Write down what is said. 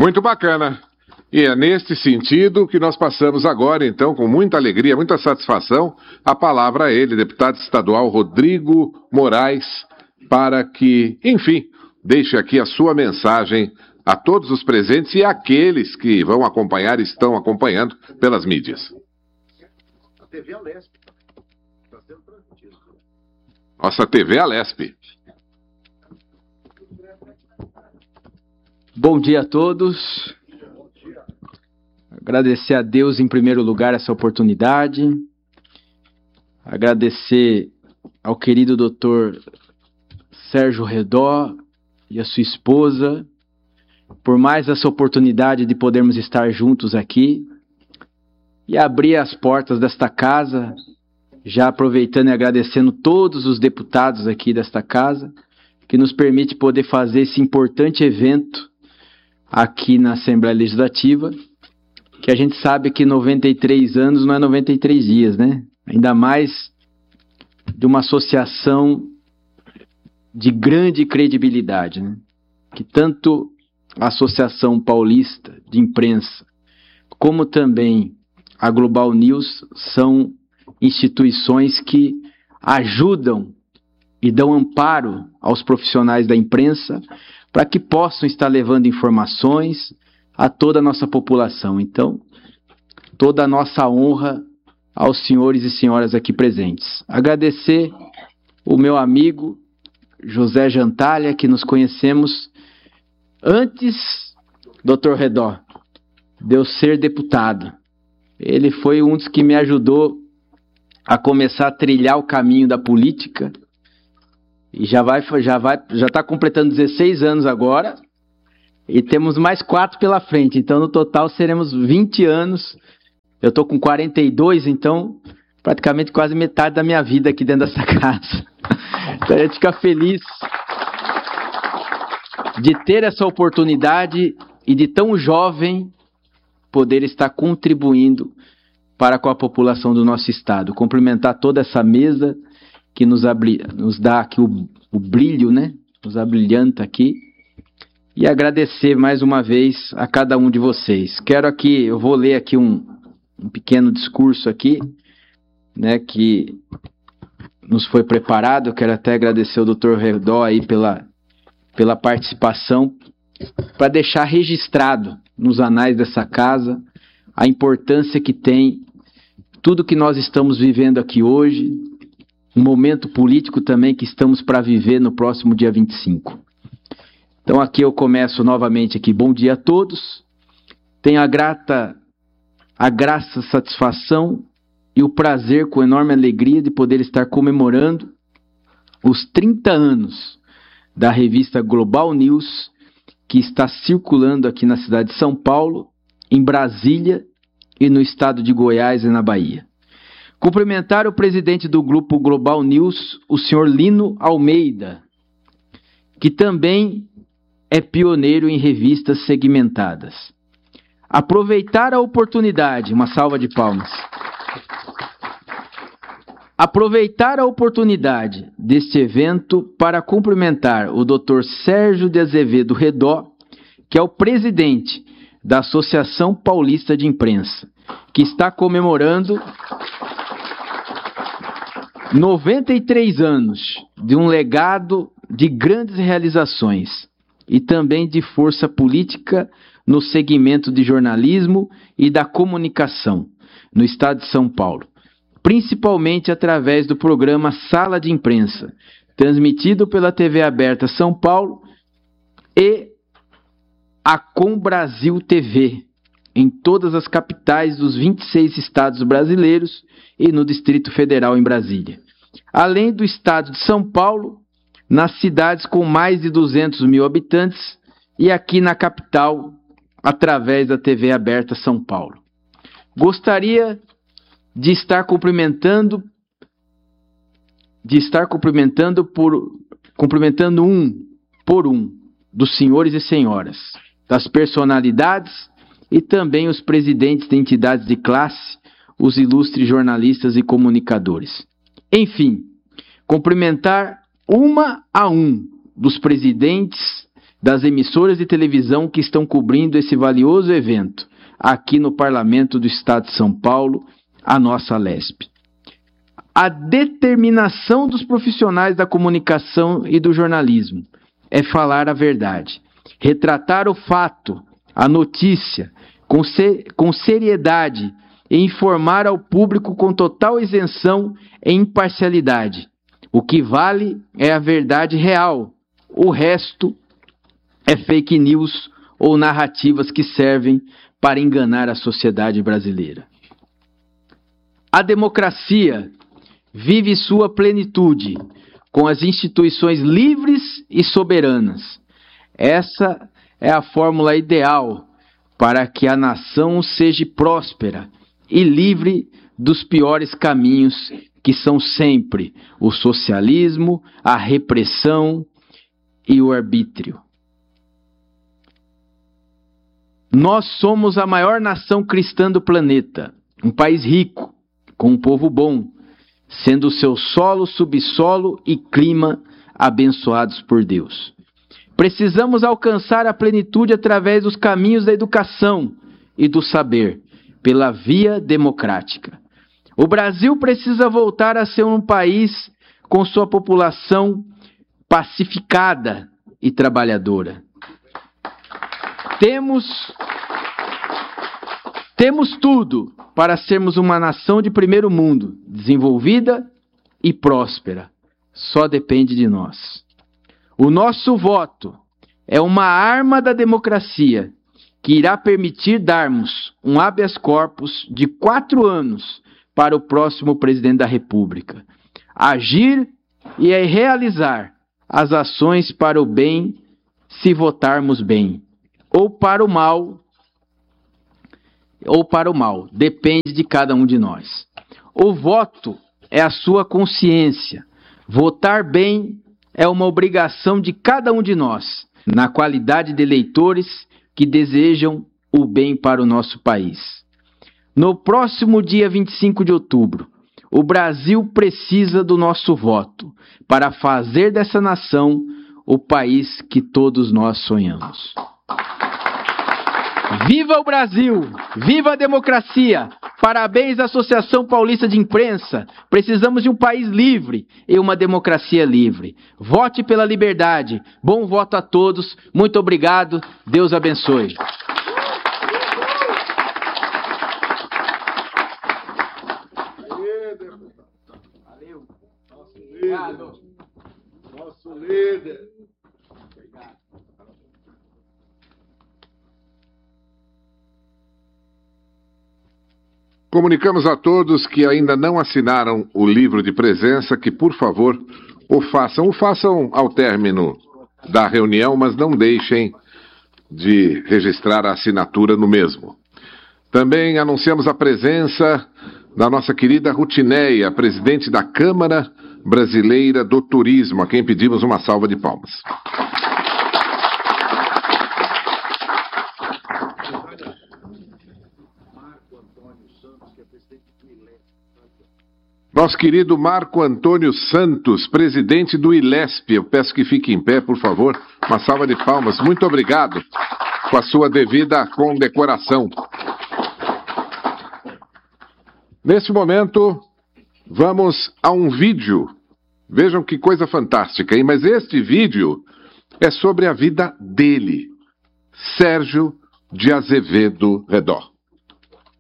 Muito bacana. E é neste sentido que nós passamos agora, então, com muita alegria, muita satisfação, a palavra a ele, deputado estadual Rodrigo Moraes, para que, enfim, deixe aqui a sua mensagem a todos os presentes e àqueles que vão acompanhar e estão acompanhando pelas mídias. A TV Alesp está sendo transmitida. Nossa TV Alesp. Bom dia a todos. Agradecer a Deus em primeiro lugar essa oportunidade. Agradecer ao querido Dr. Sérgio Redó e a sua esposa por mais essa oportunidade de podermos estar juntos aqui e abrir as portas desta casa, já aproveitando e agradecendo todos os deputados aqui desta casa, que nos permite poder fazer esse importante evento aqui na Assembleia Legislativa, que a gente sabe que 93 anos não é 93 dias, né? Ainda mais de uma associação de grande credibilidade, né? Que tanto a Associação Paulista de Imprensa, como também a Global News, são instituições que ajudam e dão amparo aos profissionais da imprensa para que possam estar levando informações a toda a nossa população. Então, toda a nossa honra aos senhores e senhoras aqui presentes. Agradecer o meu amigo José Jantalha, que nos conhecemos antes, Dr. Redó, de eu ser deputado. Ele foi um dos que me ajudou a começar a trilhar o caminho da política. E já está completando 16 anos agora. E temos mais 4 pela frente. Então, no total, seremos 20 anos. Eu estou com 42, então, praticamente quase metade da minha vida aqui dentro dessa casa. Então, a gente fica feliz de ter essa oportunidade e de tão jovem poder estar contribuindo para com a população do nosso estado. Cumprimentar toda essa mesa que nos dá aqui o brilho, né? Nos abrilhanta aqui. E agradecer mais uma vez a cada um de vocês. Eu vou ler aqui um pequeno discurso aqui, né? Que nos foi preparado. Eu quero até agradecer ao Dr. Redó aí pela participação, para deixar registrado nos anais dessa casa a importância que tem tudo que nós estamos vivendo aqui hoje, um momento político também que estamos para viver no próximo dia 25. Então aqui eu começo novamente aqui. Bom dia a todos. Tenho a graça satisfação e o prazer com enorme alegria de poder estar comemorando os 30 anos da revista Global News, que está circulando aqui na cidade de São Paulo, em Brasília e no estado de Goiás e na Bahia. Cumprimentar o presidente do grupo Global News, o senhor Lino Almeida, que também é pioneiro em revistas segmentadas. Aproveitar a oportunidade, uma salva de palmas. Aproveitar a oportunidade deste evento para cumprimentar o Dr. Sérgio de Azevedo Redó, que é o presidente da Associação Paulista de Imprensa, que está comemorando 93 anos de um legado de grandes realizações e também de força política no segmento de jornalismo e da comunicação no estado de São Paulo, principalmente através do programa Sala de Imprensa, transmitido pela TV Aberta São Paulo e a Com Brasil TV, em todas as capitais dos 26 estados brasileiros e no Distrito Federal em Brasília. Além do estado de São Paulo, nas cidades com mais de 200 mil habitantes e aqui na capital, através da TV Aberta São Paulo. Gostaria de estar cumprimentando um por um dos senhores e senhoras, das personalidades e também os presidentes de entidades de classe, os ilustres jornalistas e comunicadores. Enfim, cumprimentar uma a um dos presidentes das emissoras de televisão que estão cobrindo esse valioso evento, aqui no Parlamento do Estado de São Paulo, a nossa LESP. A determinação dos profissionais da comunicação e do jornalismo é falar a verdade, retratar o fato, a notícia, com seriedade e informar ao público com total isenção e imparcialidade. O que vale é a verdade real, o resto é fake news ou narrativas que servem para enganar a sociedade brasileira. A democracia vive sua plenitude com as instituições livres e soberanas. Essa é a fórmula ideal para que a nação seja próspera e livre dos piores caminhos, que são sempre o socialismo, a repressão e o arbítrio. Nós somos a maior nação cristã do planeta, um país rico, com um povo bom, sendo o seu solo, subsolo e clima abençoados por Deus. Precisamos alcançar a plenitude através dos caminhos da educação e do saber, pela via democrática. O Brasil precisa voltar a ser um país com sua população pacificada e trabalhadora. Temos tudo para sermos uma nação de primeiro mundo, desenvolvida e próspera. Só depende de nós. O nosso voto é uma arma da democracia que irá permitir darmos um habeas corpus de 4 anos para o próximo presidente da República. Agir e realizar as ações para o bem, se votarmos bem, ou para o mal, depende de cada um de nós. O voto é a sua consciência. Votar bem é uma obrigação de cada um de nós, na qualidade de eleitores que desejam o bem para o nosso país. No próximo dia 25 de outubro, o Brasil precisa do nosso voto para fazer dessa nação o país que todos nós sonhamos. Viva o Brasil! Viva a democracia! Parabéns à Associação Paulista de Imprensa. Precisamos de um país livre e uma democracia livre. Vote pela liberdade. Bom voto a todos. Muito obrigado. Deus abençoe. Valeu. Nosso líder. Obrigado. Comunicamos a todos que ainda não assinaram o livro de presença que, por favor, o façam. O façam ao término da reunião, mas não deixem de registrar a assinatura no mesmo. Também anunciamos a presença da nossa querida Rutineia, presidente da Câmara Brasileira do Turismo, a quem pedimos uma salva de palmas. Nosso querido Marco Antônio Santos, presidente do ILESP. Eu peço que fique em pé, por favor. Uma salva de palmas. Muito obrigado com a sua devida condecoração. Neste momento, vamos a um vídeo. Vejam que coisa fantástica, hein? Mas este vídeo é sobre a vida dele, Sérgio de Azevedo Redó.